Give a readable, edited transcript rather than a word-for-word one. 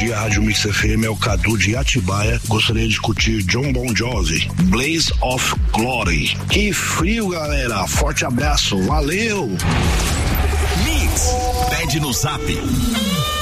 dia, Rádio Mix FM, é o Cadu de Atibaia. Gostaria de discutir John Bon Jovi, Blaze of Glory. Que frio, galera. Forte abraço. Valeu. Mix, pede no Zap